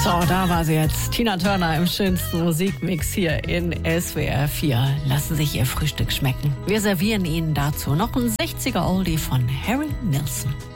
So, da war sie jetzt. Tina Turner im schönsten Musikmix hier in SWR 4. Lassen sich ihr Frühstück schmecken. Wir servieren Ihnen dazu noch ein 60er Oldie von Harry Nilsson.